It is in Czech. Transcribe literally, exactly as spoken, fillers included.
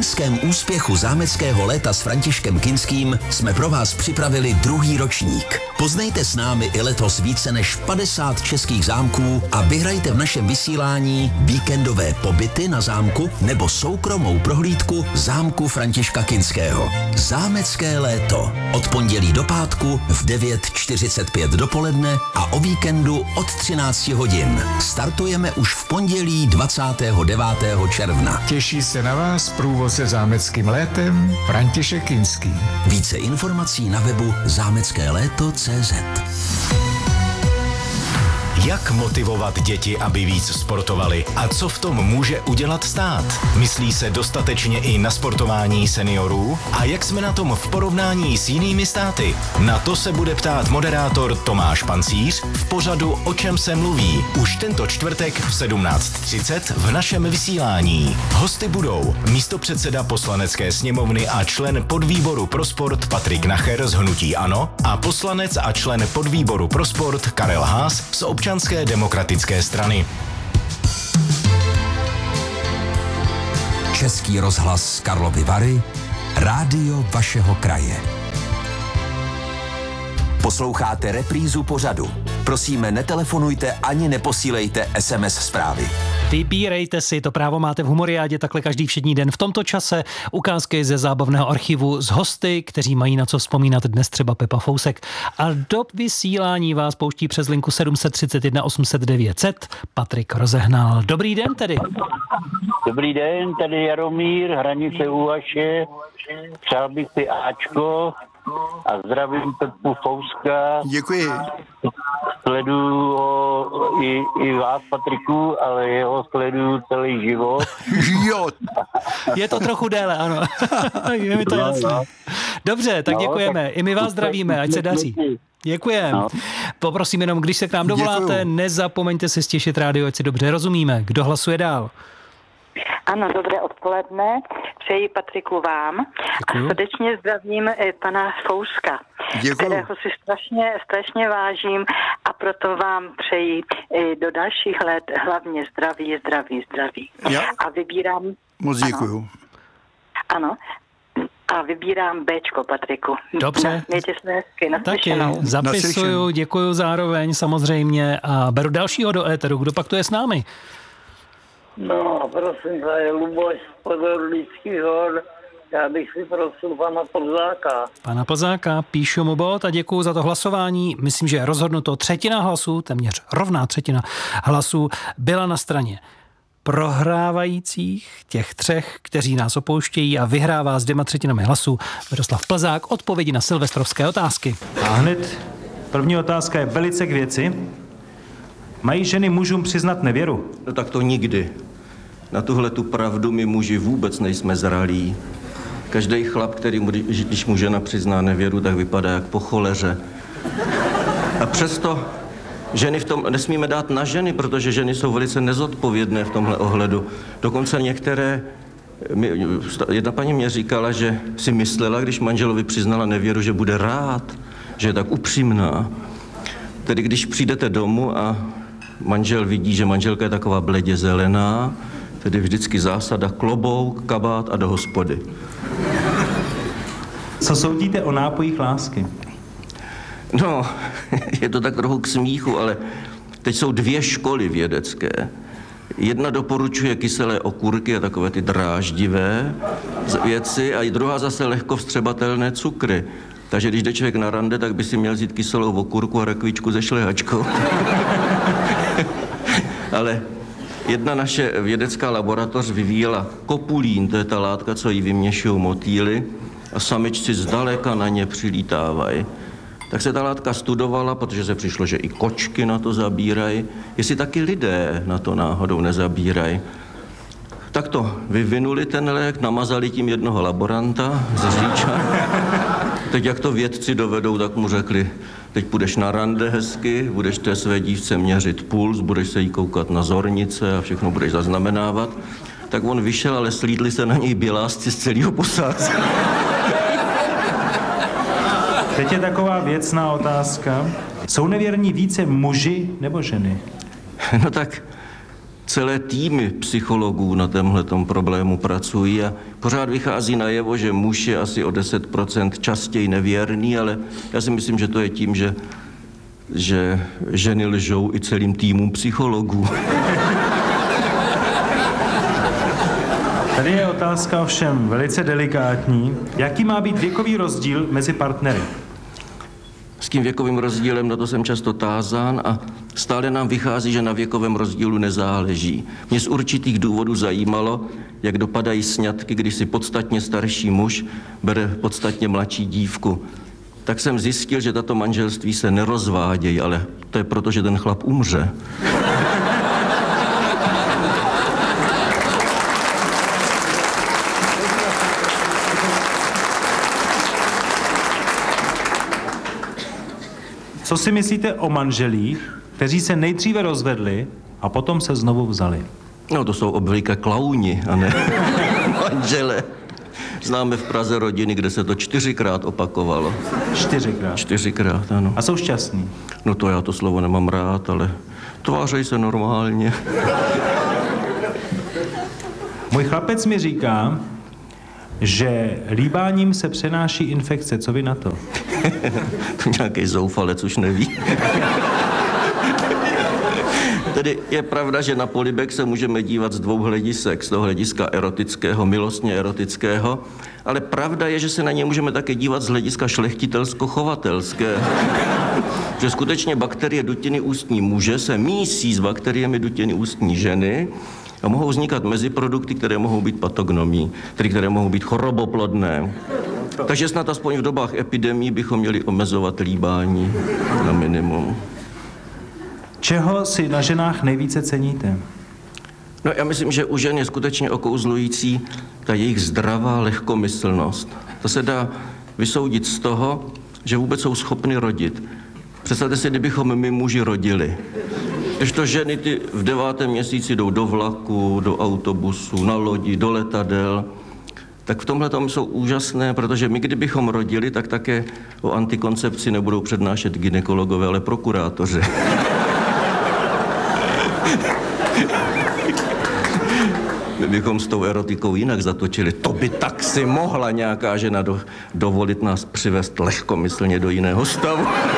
obrovském úspěchu zámeckého léta s Františkem Kinským jsme pro vás připravili druhý ročník. Poznejte s námi i letos více než padesát českých zámků a vyhrajte v našem vysílání víkendové pobyty na zámku nebo soukromou prohlídku zámku Františka Kinského. Zámecké léto. Od pondělí do pátku v devět čtyřicet pět dopoledne a o víkendu od třináct hodin. Startujeme už v pondělí dvacátého devátého června. Těší se na vás průvodce zámeckým létem František Kinský. Více informací na webu zámecké léto tečka cé zet. Jak motivovat děti, aby víc sportovali a co v tom může udělat stát? Myslí se dostatečně i na sportování seniorů? A jak jsme na tom v porovnání s jinými státy? Na to se bude ptát moderátor Tomáš Pancíř v pořadu O čem se mluví už tento čtvrtek v sedmnáct třicet v našem vysílání. Hosty budou místopředseda Poslanecké sněmovny a člen podvýboru pro sport Patrik Nacher z hnutí ANO a poslanec a člen podvýboru pro sport Karel Haas z Občanské demokratické strany. Český rozhlas Karlovy Vary, rádio vašeho kraje. Posloucháte reprízu pořadu. Prosíme, netelefonujte ani neposílejte es em es zprávy. Vybírejte si, to právo máte v Humoriádě takhle každý všední den. V tomto čase ukázky ze zábavného archivu z hosty, kteří mají na co vzpomínat, dnes třeba Pepa Fousek. A do vysílání vás pouští přes linku sedm tři jedna osm set devět set Patrik Rozehnal. Dobrý den tedy. Dobrý den, tady Jaromír, Hranice u Vaše. Přál bych si Ačko a zdravím Pepu Fouska. Děkuji. Sleduju ho i, i vás, Patriku, ale jeho sleduju celý život. Jo. Je to trochu déle, ano. Je mi to jasné. Dobře, tak no, děkujeme. Tak... I my vás zdravíme, ať se daří. Děkujeme. No. Poprosím jenom, když se k nám dovoláte, Děkuju. Nezapomeňte si stěšit rádio, ať si dobře rozumíme. Kdo hlasuje dál? Ano, dobré odpoledne. Přeji Patriku vám. Děkuju. A srdečně zdravím pana Fouska, Děkuju. kterého si strašně, strašně vážím a proto vám přeji do dalších let hlavně zdraví, zdraví, zdraví. Já? A vybírám... Moc děkuju. Ano. A vybírám Béčko, Patriku. Dobře. Mějte se hezky, Taky zapisuju, děkuju zároveň samozřejmě a beru dalšího do éteru. Kdo pak tu je s námi? No, prosím, to je Luboš z Podorlických hor. Já bych si prosil pana Plzáka. Pana Plzáka, píšu mu bod a děkuju za to hlasování. Myslím, že rozhodnuto třetina hlasů, téměř rovná třetina hlasů, byla na straně prohrávajících, těch třech, kteří nás opouštějí a vyhrává s dvěma třetinami hlasů Miroslav Plzák odpovědi na silvestrovské otázky. A hned první otázka je velice k věci. Mají ženy mužům přiznat nevěru? No tak to nikdy. Na tuhle tu pravdu my muži vůbec nejsme zralí. Každý chlap, který mu, když mu žena přizná nevěru, tak vypadá jak po choleře. A přesto ženy v tom nesmíme dát na ženy, protože ženy jsou velice nezodpovědné v tomhle ohledu. Dokonce některé, jedna paní mě říkala, že si myslela, když manželovi přiznala nevěru, že bude rád, že je tak upřímná. Tedy když přijdete domů a manžel vidí, že manželka je taková bledě zelená, tedy vždycky zásada klobouk, kabát a do hospody. Co soudíte o nápojích lásky? No, je to tak trochu k smíchu, ale teď jsou dvě školy vědecké. Jedna doporučuje kyselé okurky a takové ty dráždivé věci a druhá zase lehko vstřebatelné cukry. Takže když jde člověk na rande, tak by si měl vzít kyselou okurku a rakvičku se šlehačkou. Ale jedna naše vědecká laboratoř vyvíjela kopulín, to je ta látka, co jí vyměšují motýly, a samičci zdaleka na ně přilítávají. Tak se ta látka studovala, protože se přišlo, že i kočky na to zabírají, jestli taky lidé na to náhodou nezabírají. Tak to vyvinuli ten lék, namazali tím jednoho laboranta z Říča. Teď jak to vědci dovedou, tak mu řekli, teď půjdeš na rande hezky, budeš té své dívce měřit puls, budeš se jí koukat na zornice a všechno budeš zaznamenávat. Tak on vyšel, ale slídli se na něj bělásci z celého posádku. Teď je taková věcná otázka. Jsou nevěrní více muži nebo ženy? No tak celé týmy psychologů na tomhletom problému pracují a pořád vychází najevo, že muž je asi o deset procent častěji nevěrný, ale já si myslím, že to je tím, že, že ženy lžou i celým týmům psychologů. Tady je otázka ovšem velice delikátní. Jaký má být věkový rozdíl mezi partnery? S tím věkovým rozdílem, na to jsem často tázán a stále nám vychází, že na věkovém rozdílu nezáleží. Mě z určitých důvodů zajímalo, jak dopadají sňatky, když si podstatně starší muž bere podstatně mladší dívku. Tak jsem zjistil, že tato manželství se nerozvádějí, ale to je proto, že ten chlap umře. Co si myslíte o manželích, kteří se nejdříve rozvedli a potom se znovu vzali? No to jsou obvykle klauni, a ne manžele. Známe v Praze rodiny, kde se to čtyřikrát opakovalo. Čtyřikrát? Čtyřikrát, ano. A jsou šťastní? No to já to slovo nemám rád, ale tvářej se normálně. Můj chlapec mi říká, že líbáním se přenáší infekce. Co vy na to? To nějaký zoufalec už neví. Tedy je pravda, že na polibek se můžeme dívat z dvou hledisek, z toho hlediska erotického, milostně erotického, ale pravda je, že se na ně můžeme také dívat z hlediska šlechtitelsko-chovatelského. Že skutečně bakterie dutiny ústní muže se mísí s bakteriemi dutiny ústní ženy a mohou vznikat meziprodukty, které mohou být patognomí, tedy které mohou být choroboplodné. Takže snad aspoň v dobách epidemí bychom měli omezovat líbání na minimum. Čeho si na ženách nejvíce ceníte? No já myslím, že u žen je skutečně okouzlující ta jejich zdravá lehkomyslnost. To se dá vysoudit z toho, že vůbec jsou schopny rodit. Představte si, kdybychom my muži rodili. Když to ženy ty v devátém měsíci jdou do vlaku, do autobusu, na lodi, do letadel, tak v tomhle tom jsou úžasné, protože my, kdybychom rodili, tak také o antikoncepci nebudou přednášet gynekologové, ale prokurátoři. My bychom s tou erotikou jinak zatočili. To by tak si mohla nějaká žena do, dovolit nás přivést lehkomyslně do jiného stavu.